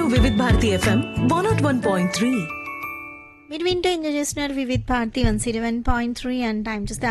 వివిధ భారతి ఎఫ్ఎం 101.3. మీరు వింటూ ఎంజాయ్ చేస్తున్నారు వివిధ్ భారతి 101.3 అండ్ టైం చూస్తే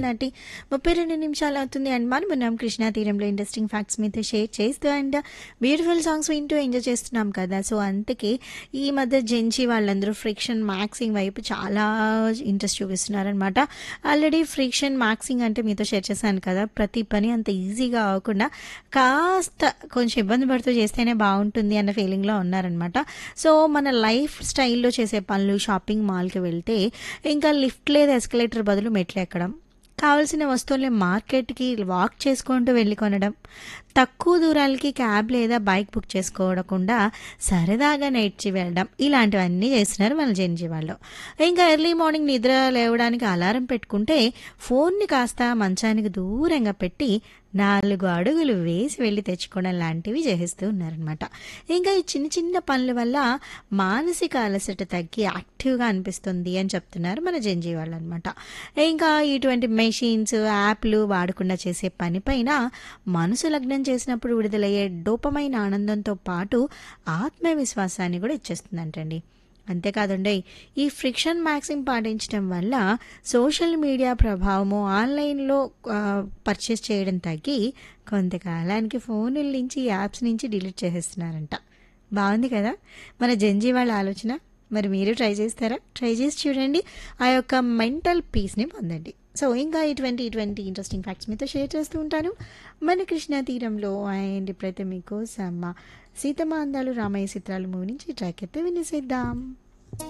6:32 అవుతుంది. అండ్ మనం ఉన్నాం కృష్ణా తీరంలో ఇంట్రెస్టింగ్ ఫ్యాక్ట్స్ మీతో షేర్ చేస్తూ అండ్ బ్యూటిఫుల్ సాంగ్స్ వింటూ ఎంజాయ్ చేస్తున్నాం కదా. సో అందుకే ఈ మధ్య జెన్జీ వాళ్ళందరూ ఫ్రిక్షన్ మ్యాక్సింగ్ వైపు చాలా ఇంట్రెస్ట్ చూపిస్తున్నారనమాట. ఆల్రెడీ ఫ్రిక్షన్ మ్యాక్సింగ్ అంటే మీతో షేర్ చేశాను కదా, ప్రతి పని అంత ఈజీగా అవ్వకుండా కాస్త కొంచెం ఇబ్బంది పడుతూ చేస్తేనే బాగుంటుంది అన్న ఫీలింగ్లో ఉన్నారనమాట. సో మన లైఫ్ స్టైల్లో చేసే పనులు, షాపింగ్ మాల్కి వెళ్తే ఇంకా లిఫ్ట్ లేదా ఎస్కలేటర్ బదులు మెట్లు ఎక్కడం, కావాల్సిన వస్తువుల్ని మార్కెట్కి వాక్ చేసుకుంటూ వెళ్ళి కొనడం, తక్కువ దూరాలకి క్యాబ్ లేదా బైక్ బుక్ చేసుకోకుండా సరదాగా నడిచి వెళ్ళడం, ఇలాంటివన్నీ చేస్తున్నారు మన జెన్జీ వాళ్ళు. ఇంకా ఎర్లీ మార్నింగ్ నిద్ర లేవడానికి అలారం పెట్టుకుంటే ఫోన్ని కాస్త మంచానికి దూరంగా పెట్టి 4 అడుగులు వేసి వెళ్ళి తెచ్చుకోవడం లాంటివి చేస్తూ ఉన్నారనమాట. ఇంకా ఈ చిన్న చిన్న పనుల వల్ల మానసిక అలసట తగ్గి యాక్టివ్గా అనిపిస్తుంది అని చెప్తున్నారు మన జెన్జీ వాళ్ళు అనమాట. ఇంకా ఇటువంటి మెషిన్స్, యాప్లు వాడకుండా చేసే పని పైన మనసు లగ్నం చేసినప్పుడు విడుదలయ్యే డోపమైన ఆనందంతో పాటు ఆత్మవిశ్వాసాన్ని కూడా ఇచ్చేస్తుందంటండి. అంతేకాదండి, ఈ ఫ్రిక్షన్ మ్యాక్సింగ్ పాటించడం వల్ల సోషల్ మీడియా ప్రభావము, ఆన్లైన్లో పర్చేస్ చేయడం తగ్గి కొంతకాలానికి ఫోనుల నుంచి, యాప్స్ నుంచి డిలీట్ చేసేస్తున్నారంట. బాగుంది కదా మన జెన్జీ వాళ్ళ ఆలోచన. మరి మీరు ట్రై చేస్తారా? ట్రై చేసి చూడండి, ఆ యొక్క మెంటల్ పీస్ని పొందండి. సో ఇంకా ఇటువంటి ఇంట్రెస్టింగ్ ఫ్యాక్ట్స్ మీతో షేర్ చేస్తూ ఉంటాను మన కృష్ణా తీరంలో. అండ్ ఇప్పుడైతే మీకు సీతమ్మ అందాలు రామయ్య చిత్రాలు మూవీ నుంచి ట్రాక్ అయితే వినేసేద్దాం.